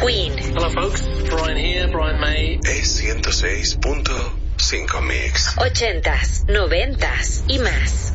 Queen. Hello folks, Brian here, Brian May. Es 106.5 Mix. 80s, 90s y más.